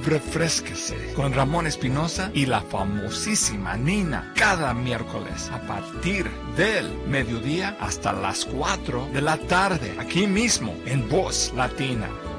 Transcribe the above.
Refrésquese con Ramón Espinosa y la famosísima Nina cada miércoles a partir del mediodía hasta las 4 de la tarde, aquí mismo en Voz Latina.